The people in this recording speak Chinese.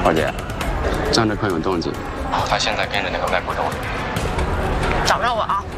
二姐，张志坤有动静，他现在跟着那个外国的我。 找着我啊！